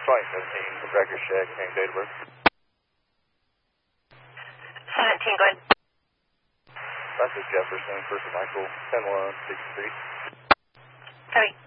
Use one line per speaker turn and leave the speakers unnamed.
2017, the Breakfast Shack, name, date of birth.
17, go ahead.
That's Jefferson, first of Michael, 10-1, 63.
Copy.